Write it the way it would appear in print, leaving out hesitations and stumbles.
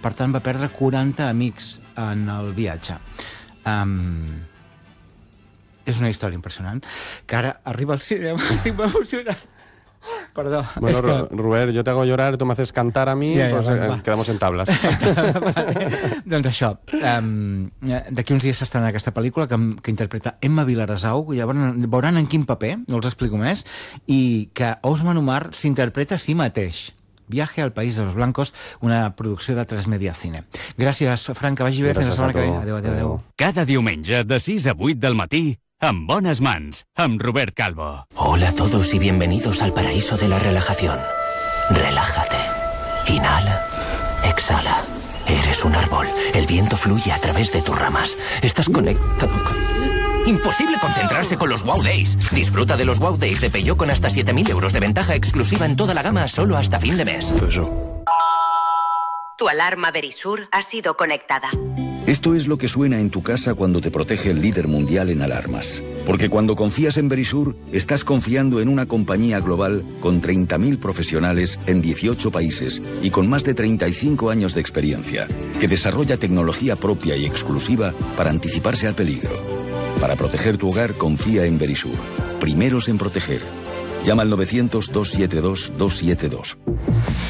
per tant va perdre 40 amics en el viatge. És una història impressionant, que ara arriba al cinema, estic molt emocionat. Perdó. Bueno, Robert, yo te hago llorar, tú me haces cantar a mí, quedamos en tablas. Doncs això, d'aquí uns dies s'estrenarà aquesta pel·lícula que interpreta Emma Vilarasau, ja veuran en quin paper, no els explico més, i que Osman Umar s'interpreta a si mateix. Viaje al País de los Blancos, una producció de 3 Media Cine. Gràcies, Frank, que vagi bé. Fins la setmana que ve. Adéu. Cada diumenge de 6 a 8 del matí, En bones mans, amb Robert Calvo. Hola a todos y bienvenidos al paraíso de la relajación. Relájate. Inhala. Exhala. Eres un árbol. El viento fluye a través de tus ramas. Estás conectado con... Imposible concentrarse con los Wow Days. Disfruta de los Wow Days de Peugeot con hasta 7.000 euros de ventaja exclusiva en toda la gama solo hasta fin de mes. Tu alarma Verisur ha sido conectada. Esto es lo que suena en tu casa cuando te protege el líder mundial en alarmas. Porque cuando confías en Verisur, estás confiando en una compañía global con 30.000 profesionales en 18 países y con más de 35 años de experiencia, que desarrolla tecnología propia y exclusiva para anticiparse al peligro. Para proteger tu hogar, confía en Verisur. Primeros en proteger. Llama al 900-272-272.